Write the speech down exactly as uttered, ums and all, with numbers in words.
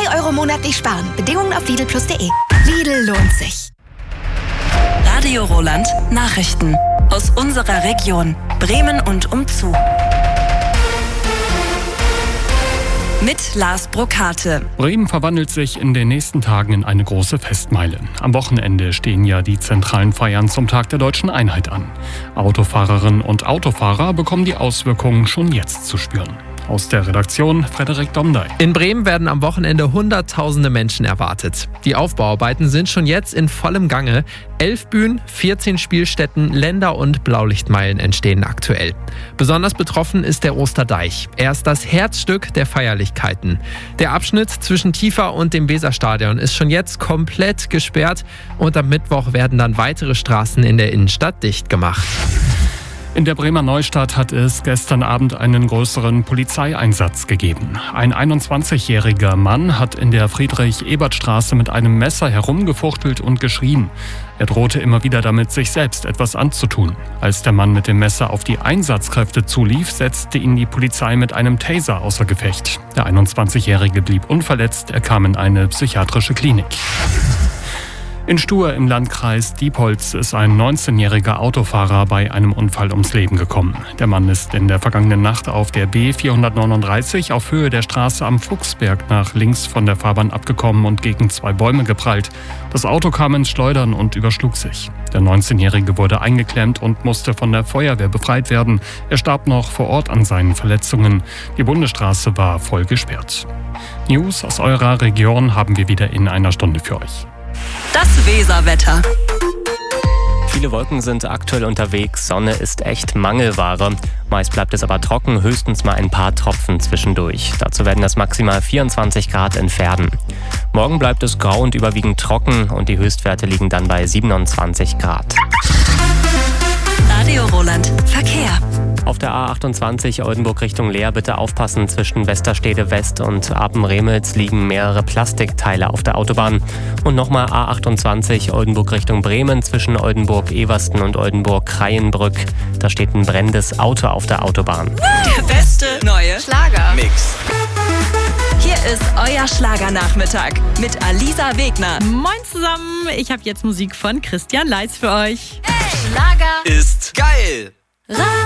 drei Euro monatlich sparen. Bedingungen auf Lidl plus punkt de. Lidl lohnt sich. Radio Roland Nachrichten aus unserer Region Bremen und umzu. Mit Lars Brokate. Bremen verwandelt sich in den nächsten Tagen in eine große Festmeile. Am Wochenende stehen ja die zentralen Feiern zum Tag der Deutschen Einheit an. Autofahrerinnen und Autofahrer bekommen die Auswirkungen schon jetzt zu spüren. Aus der Redaktion Frederik Domdey. In Bremen werden am Wochenende Hunderttausende Menschen erwartet. Die Aufbauarbeiten sind schon jetzt in vollem Gange. Elf Bühnen, vierzehn Spielstätten, Länder- und Blaulichtmeilen entstehen aktuell. Besonders betroffen ist der Osterdeich. Er ist das Herzstück der Feierlichkeiten. Der Abschnitt zwischen Tifa und dem Weserstadion ist schon jetzt komplett gesperrt und am Mittwoch werden dann weitere Straßen in der Innenstadt dicht gemacht. In der Bremer Neustadt hat es gestern Abend einen größeren Polizeieinsatz gegeben. Ein einundzwanzigjähriger Mann hat in der Friedrich-Ebert-Straße mit einem Messer herumgefuchtelt und geschrien. Er drohte immer wieder damit, sich selbst etwas anzutun. Als der Mann mit dem Messer auf die Einsatzkräfte zulief, setzte ihn die Polizei mit einem Taser außer Gefecht. Der einundzwanzigjährige blieb unverletzt, er kam in eine psychiatrische Klinik. In Stuhr im Landkreis Diepholz ist ein neunzehnjähriger Autofahrer bei einem Unfall ums Leben gekommen. Der Mann ist in der vergangenen Nacht auf der B vierhundertneununddreißig auf Höhe der Straße am Fuchsberg nach links von der Fahrbahn abgekommen und gegen zwei Bäume geprallt. Das Auto kam ins Schleudern und überschlug sich. Der neunzehnjährige wurde eingeklemmt und musste von der Feuerwehr befreit werden. Er starb noch vor Ort an seinen Verletzungen. Die Bundesstraße war voll gesperrt. News aus eurer Region haben wir wieder in einer Stunde für euch. Das Weserwetter. Viele Wolken sind aktuell unterwegs, Sonne ist echt Mangelware. Meist bleibt es aber trocken, höchstens mal ein paar Tropfen zwischendurch. Dazu werden es maximal vierundzwanzig Grad entfernen. Morgen bleibt es grau und überwiegend trocken und die Höchstwerte liegen dann bei siebenundzwanzig Grad. Radio Roland Verkehr. Auf der A achtundzwanzig Oldenburg Richtung Leer bitte aufpassen. Zwischen Westerstede West und Apen-Remelz liegen mehrere Plastikteile auf der Autobahn. Und nochmal A achtundzwanzig Oldenburg Richtung Bremen zwischen Oldenburg-Eversten und Oldenburg-Kreienbrück. Da steht ein brennendes Auto auf der Autobahn. Der beste neue Schlager-Mix. Hier ist euer Schlagernachmittag mit Alisa Wegner. Moin zusammen, ich habe jetzt Musik von Christian Leitz für euch. Hey, Schlager ist geil.